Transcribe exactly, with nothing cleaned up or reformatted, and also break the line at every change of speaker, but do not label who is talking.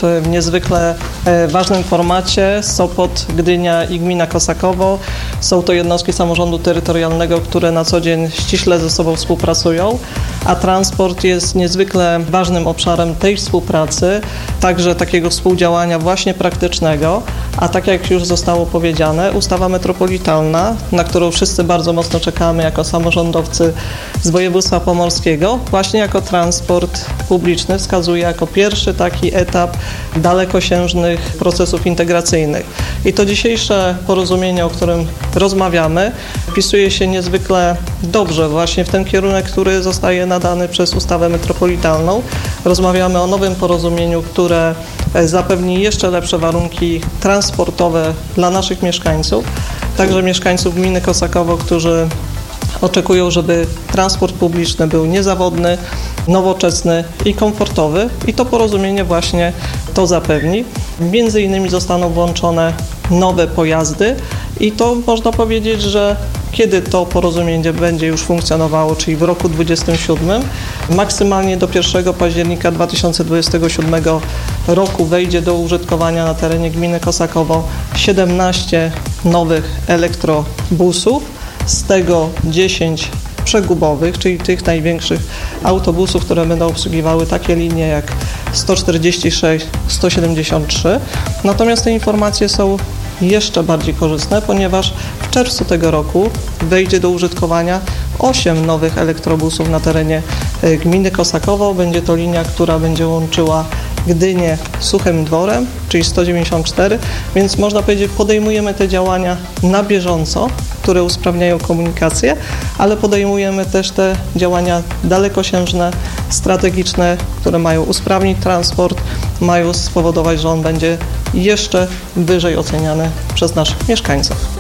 w niezwykle ważnym formacie. Sopot, Gdynia i gmina Kosakowo. Są to jednostki samorządu terytorialnego, które na co dzień ściśle ze sobą współpracują, a transport jest niezwykle ważnym obszarem tej współpracy, także takiego współdziałania właśnie praktycznego, a tak jak już zostało powiedziane, ustawa metropolitalna, na którą wszyscy bardzo mocno czekamy jako samorządowcy z województwa pomorskiego, właśnie jako transport publiczny wskazuje jako pierwszy taki etap dalekosiężnych procesów integracyjnych. I to dzisiejsze porozumienie, o którym rozmawiamy, wpisuje się niezwykle dobrze właśnie w ten kierunek, który zostaje nadany przez ustawę metropolitalną. Rozmawiamy o nowym porozumieniu, które zapewni jeszcze lepsze warunki transportowe dla naszych mieszkańców, także mieszkańców gminy Kosakowo, którzy oczekują, żeby transport publiczny był niezawodny, nowoczesny i komfortowy i to porozumienie właśnie to zapewni. Między innymi zostaną włączone nowe pojazdy i to można powiedzieć, że kiedy to porozumienie będzie już funkcjonowało, czyli w roku dwudziestym siódmym, maksymalnie do pierwszego października dwa tysiące dwudziestego siódmego roku wejdzie do użytkowania na terenie gminy Kosakowo siedemnaście nowych elektrobusów, z tego dziesięć przegubowych, czyli tych największych autobusów, które będą obsługiwały takie linie jak sto czterdzieści sześć, sto siedemdziesiąt trzy. Natomiast te informacje są jeszcze bardziej korzystne, ponieważ w czerwcu tego roku wejdzie do użytkowania osiem nowych elektrobusów na terenie gminy Kosakowo. Będzie to linia, która będzie łączyła Gdynię z Suchym Dworem, czyli sto dziewięćdziesiąt cztery, więc można powiedzieć, podejmujemy te działania na bieżąco, które usprawniają komunikację, ale podejmujemy też te działania dalekosiężne, strategiczne, które mają usprawnić transport, mają spowodować, że on będzie jeszcze wyżej oceniany przez naszych mieszkańców.